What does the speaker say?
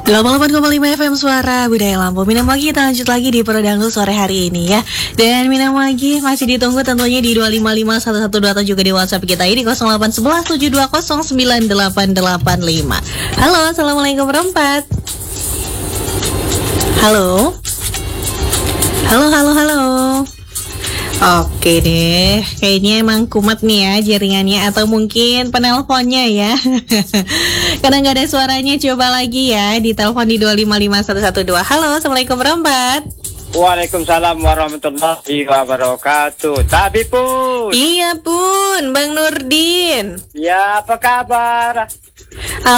88,5 FM Suara Budaya Lampung. Minam Magi kita lanjut lagi di Peredangdut sore hari ini ya. Dan Minam Magi masih ditunggu tentunya di 2551112 atau juga di WhatsApp kita ini 081172098885. Halo, Assalamualaikum berempat. Halo. Halo, halo, halo. Oke deh, kayaknya emang kumat nih ya jaringannya atau mungkin penelponnya ya. Karena nggak ada suaranya, coba lagi ya di telepon di 255112. Halo, Assalamualaikum berempat. Waalaikumsalam warahmatullahi wabarakatuh. Tapi Pun. Iya Pun, Bang Nurdin. Ya, apa kabar?